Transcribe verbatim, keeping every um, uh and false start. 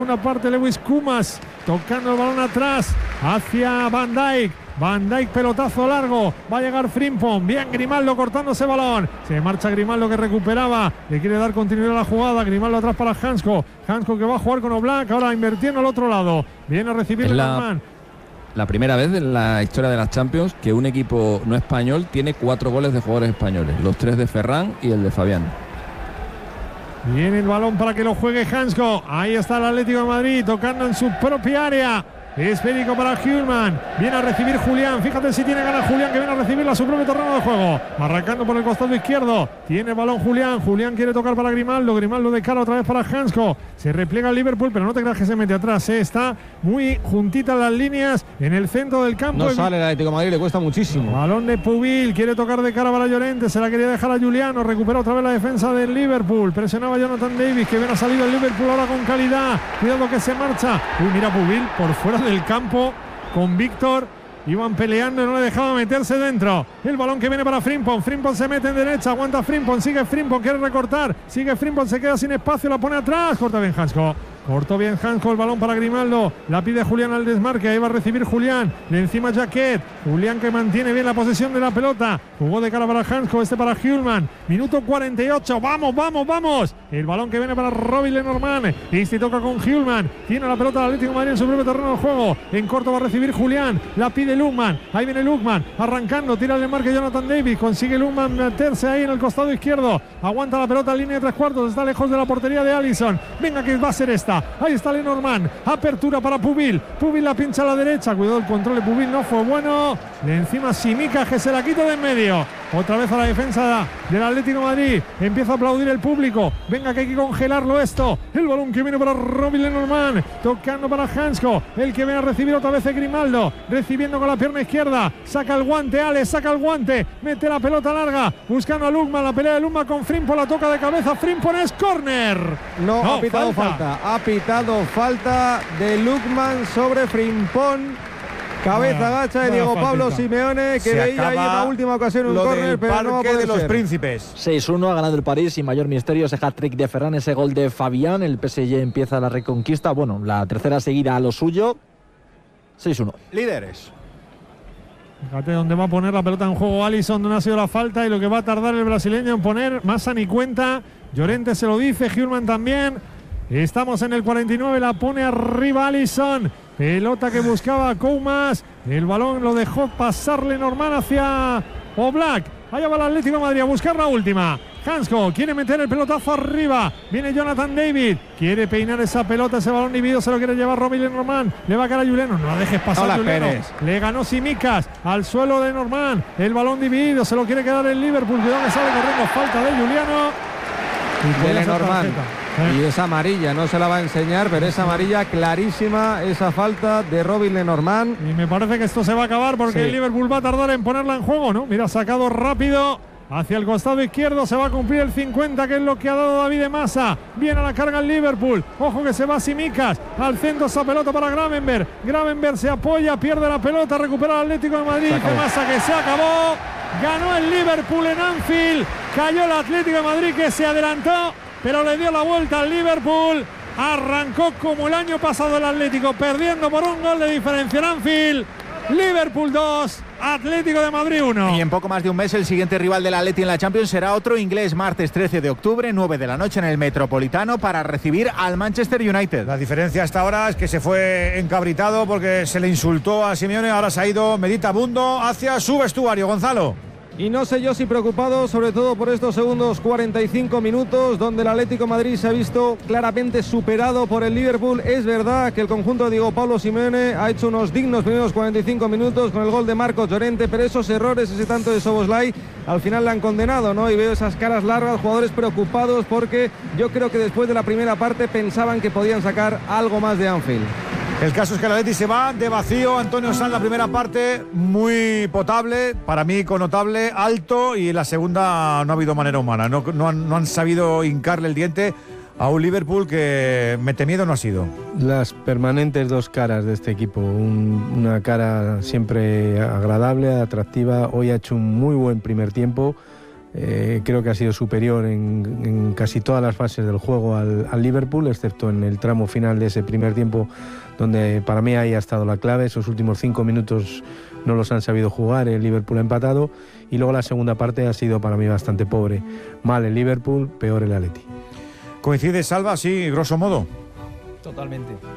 Una parte Lewis Kumas tocando el balón atrás hacia Van Dijk. Van Dijk, pelotazo largo, va a llegar Frimpong, bien Grimaldo cortando ese balón, se marcha Grimaldo que recuperaba, le quiere dar continuidad a la jugada, Grimaldo atrás para Hansko, Hansko que va a jugar con Oblak, ahora invirtiendo al otro lado, viene a recibir el la, la primera vez en la historia de las Champions que un equipo no español tiene cuatro goles de jugadores españoles, los tres de Ferran y el de Fabián. Viene el balón para que lo juegue Hansko, ahí está el Atlético de Madrid tocando en su propia área. Esférico para Hjulmand, viene a recibir Julián, fíjate si tiene ganas Julián que viene a recibirla a su propio terreno de juego, arrancando por el costado izquierdo, tiene el balón Julián, Julián quiere tocar para Grimaldo, Grimaldo de cara otra vez para Hansko, se repliega el Liverpool, pero no te creas que se mete atrás, ¿eh? Está muy juntita las líneas en el centro del campo. No sale el Atlético de Madrid, le cuesta muchísimo. Balón de Pubil, quiere tocar de cara para Llorente, se la quería dejar a Juliano, recupera otra vez la defensa del Liverpool, presionaba Jonathan Davis, que bien ha salido el Liverpool ahora con calidad, cuidado que se marcha, uy mira Pubil por fuera del campo con Víctor, iban peleando y no le dejaba meterse dentro. El balón que viene para Frimpong, Frimpong se mete en derecha, aguanta Frimpong, sigue Frimpong, quiere recortar, sigue Frimpong, se queda sin espacio, la pone atrás, corta bien Hansko. Cortó bien Hansko, el balón para Grimaldo, la pide Julián al desmarque, ahí va a recibir Julián, de encima Jaquet, Julián que mantiene bien la posesión de la pelota, jugó de cara para Hansko, este para Hjulmand, minuto cuarenta y ocho, vamos, vamos, vamos, el balón que viene para Robin Lenormand, este toca con Hjulmand, tiene la pelota del Atlético de Madrid en su propio terreno de juego, en corto va a recibir Julián, la pide Lukman, ahí viene Lukman, arrancando, tira el desmarque Jonathan Davis, consigue Lukman meterse ahí en el costado izquierdo, aguanta la pelota en línea de tres cuartos, está lejos de la portería de Alisson, venga que va a ser esta. Ahí está Lenormand, apertura para Pubil, Pubil la pincha a la derecha, cuidado el control de Pubil, no fue bueno, de encima Simica que se la quita de en medio, otra vez a la defensa del Atlético de Madrid, empieza a aplaudir el público, venga que hay que congelarlo esto, el balón que viene para Robin Lenormand, tocando para Hansko, el que viene a recibir otra vez es Grimaldo, recibiendo con la pierna izquierda, saca el guante, Ale, saca el guante, mete la pelota larga, buscando a Lukman, la pelea de Lukman con Frimpong, la toca de cabeza, Frimpong es córner. No, no, ha pitado falta, falta. ha pitado falta de Lukman sobre Frimpong. Cabeza vaya, gacha de Diego Pablo faltita. Simeone, que se veía ahí en la última ocasión un córner, pero no va a poder de los ser. Príncipes. seis uno ha ganado el París sin mayor misterio, ese hat-trick de Ferran, ese gol de Fabián, el P S G empieza la reconquista, bueno, la tercera seguida a lo suyo, seis uno. Líderes. Fíjate dónde va a poner la pelota en juego Alisson, donde ha sido la falta y lo que va a tardar el brasileño en poner, Massa ni cuenta, Llorente se lo dice, Hjulmand también. Estamos en el cuarenta y nueve, la pone arriba Alisson, pelota que buscaba Koumas, el balón lo dejó pasar Lenormand hacia Oblak, allá va el Atlético de Madrid a buscar la última, Hansko quiere meter el pelotazo arriba, viene Jonathan David, quiere peinar esa pelota, ese balón dividido se lo quiere llevar Robin Lenormand, le va a caer a Juliano, no la dejes pasar no Juliano, le ganó Simicas, al suelo de Lenormand, el balón dividido, se lo quiere quedar el Liverpool, que donde sale corriendo, falta de Juliano, y de Lenormand. Y esa amarilla, no se la va a enseñar, pero esa amarilla clarísima, esa falta de Robin Lenormand. Y me parece que esto se va a acabar porque sí. El Liverpool va a tardar en ponerla en juego, ¿no? Mira, sacado rápido hacia el costado izquierdo, se va a cumplir el cincuenta, que es lo que ha dado David de Massa. Viene a la carga el Liverpool, ojo que se va Simicas, al centro esa pelota para Gravenberg. Gravenberg se apoya, pierde la pelota, recupera el Atlético de Madrid, dice Massa que se acabó. Ganó el Liverpool en Anfield, cayó el Atlético de Madrid que se adelantó, pero le dio la vuelta al Liverpool, arrancó como el año pasado el Atlético, perdiendo por un gol de diferencia en Anfield. Liverpool dos, Atlético de Madrid uno. Y en poco más de un mes el siguiente rival del Atleti en la Champions será otro inglés, martes trece de octubre, nueve de la noche en el Metropolitano, para recibir al Manchester United. La diferencia hasta ahora es que se fue encabritado porque se le insultó a Simeone, ahora se ha ido meditabundo hacia su vestuario, Gonzalo. Y no sé yo si preocupado, sobre todo por estos segundos cuarenta y cinco minutos, donde el Atlético de Madrid se ha visto claramente superado por el Liverpool. Es verdad que el conjunto de Diego Pablo Simeone ha hecho unos dignos primeros cuarenta y cinco minutos con el gol de Marcos Llorente, pero esos errores, ese tanto de Szoboszlai, al final le han condenado, ¿no? Y veo esas caras largas, jugadores preocupados, porque yo creo que después de la primera parte pensaban que podían sacar algo más de Anfield. El caso es que el Atleti se va de vacío. Antonio Sanz, la primera parte muy potable, para mí connotable, alto, y en la segunda no ha habido manera humana. No, no, han, no han sabido hincarle el diente a un Liverpool que mete miedo no ha sido. Las permanentes dos caras de este equipo, un, una cara siempre agradable, atractiva. Hoy ha hecho un muy buen primer tiempo, Eh, creo que ha sido superior en, en casi todas las fases del juego al, al Liverpool, excepto en el tramo final de ese primer tiempo, donde para mí ahí ha estado la clave. Esos últimos cinco minutos no los han sabido jugar, el Liverpool ha empatado, y luego la segunda parte ha sido para mí bastante pobre. Mal el Liverpool, peor el Atleti. ¿Coincide, Salva, sí, grosso modo? Totalmente.